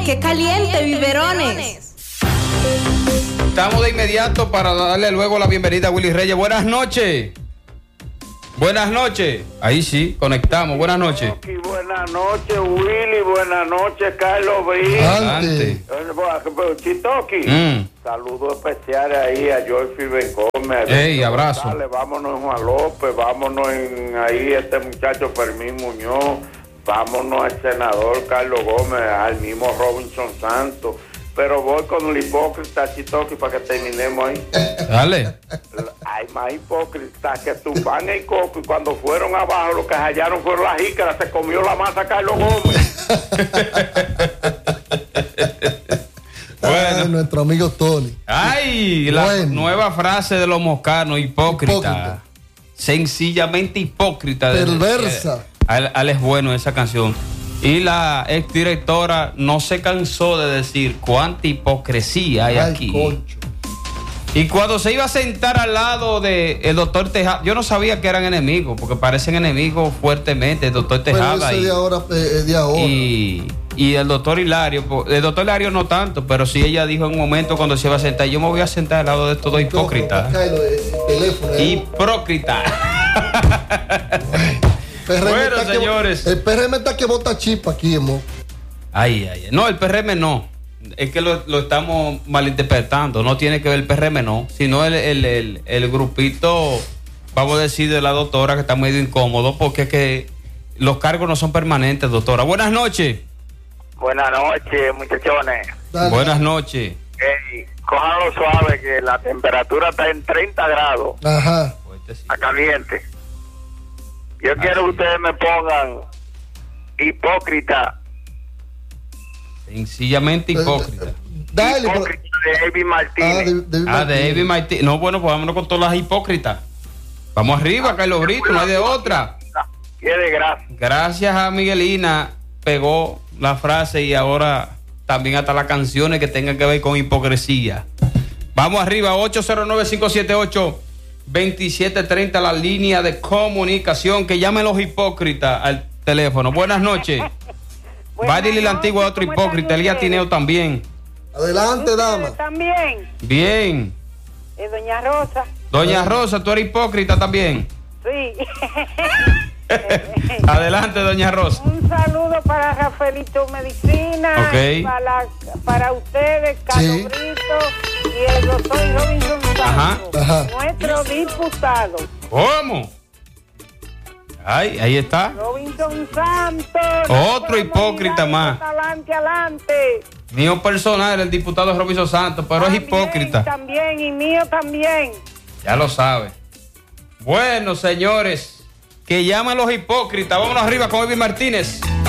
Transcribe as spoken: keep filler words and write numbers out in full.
qué caliente, biberones. Estamos de inmediato para darle luego la bienvenida a Willy Reyes. Buenas noches. Buenas noches. Ahí sí, conectamos. Buenas noches. Buenas noches, Willy. Buenas noches, Carlos Brito. Adelante. Chitoki. Mm. Saludos especiales ahí a Joyfi Bencome. Ey, abrazo. González, vámonos en Juan López, vámonos en ahí este muchacho Fermín Muñoz, vámonos al senador Carlos Gómez, al mismo Robinson Santos. Pero voy con el hipócrita, Chitoki, para que terminemos ahí. Dale. Hay más hipócritas que Tupán y Coco, y cuando fueron abajo, lo que hallaron fueron las jícaras, se comió la masa Carlos Gómez. Bueno, ay, nuestro amigo Tony. Ay, la bueno. nueva frase de los moscanos, hipócrita. hipócrita. Sencillamente hipócrita. Perversa. De, al, al es bueno esa canción. Y la exdirectora no se cansó de decir cuánta hipocresía hay ay, aquí. Concho. Y cuando se iba a sentar al lado del de doctor Tejada, yo no sabía que eran enemigos, porque parecen enemigos fuertemente, el doctor Tejada. Pero ese y, de ahora, eh, de ahora. Y, y el doctor Hilario, el doctor Hilario no tanto, pero sí ella dijo en un momento cuando se iba a sentar, yo me voy a sentar al lado de estos dos hipócritas. Hipócritas. Bueno, señores. Que, el P R M está que bota chispa aquí, amor. Ay, ay, no, el P R M no. Es que lo, lo estamos malinterpretando. No tiene que ver el P R M, no. Sino el, el, el, el grupito, vamos a decir, de la doctora que está medio incómodo porque es que los cargos no son permanentes, doctora. Buenas noches. Buenas noches, muchachones. Dale. Buenas noches. Hey, cójanlo suave que la temperatura está en treinta grados. Ajá. Está caliente. Yo Así. quiero que ustedes me pongan hipócrita. Sencillamente hipócrita. Dale, hipócrita de David Martínez. Ah, de, de ah, de David Martínez. No, bueno, pues vámonos con todas las hipócritas. Vamos arriba, ah, Carlos Brito, no hay de otra. Qué de gracia. Gracias a Miguelina, pegó la frase y ahora también hasta las canciones que tengan que ver con hipocresía. Vamos arriba, ocho cero nueve, cinco siete ocho, dos siete tres cero, la línea de comunicación, que llamen los hipócritas al teléfono. Buenas noches. Va a decirle la antigua a otro hipócrita, Elías Tineo también. Adelante, dama. También. Bien. Eh, doña Rosa. Doña Rosa, tú eres hipócrita también. Sí. Adelante, doña Rosa. Un saludo para Rafaelito Medicina, okay. para, para ustedes, Carlos sí. Brito y el doctor Robinson Santos, Ajá. Ajá. nuestro diputado. ¿Cómo? Ay, ahí está. Robinson Santos. Otro hipócrita más. Adelante, adelante. Mío personal, el diputado Robinson Santos, pero también, es hipócrita. También, y mío también. Ya lo sabe. Bueno, señores, que llaman los hipócritas. Vámonos arriba con Evi Martínez.